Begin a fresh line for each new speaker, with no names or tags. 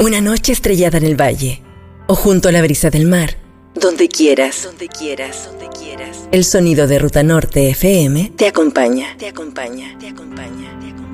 Una noche estrellada en el valle o junto a la brisa del mar, donde quieras, donde quieras, donde quieras. El sonido de Ruta Norte FM te acompaña, te acompaña, te acompaña, te acompaña.